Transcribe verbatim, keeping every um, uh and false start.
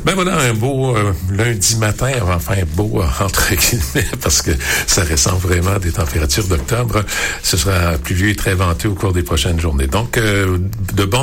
Ben voilà, un beau euh, lundi matin, enfin beau euh, entre guillemets, parce que ça ressemble vraiment à des températures d'octobre. Ce sera pluvieux et très venteux au cours des prochaines journées. Donc, euh, de bons